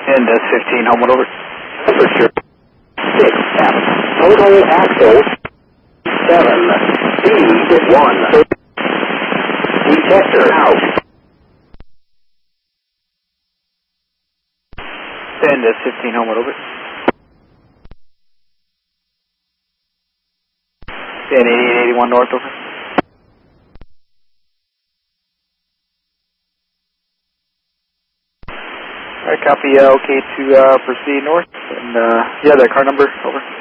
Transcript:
And 15, Homewood, over. Temperature 6 F. Total axle 7. Speed 1. Detector out. And 15, Homewood, over. And 8881 north, over. Alright, copy, okay to proceed north. And, yeah, that car number, over.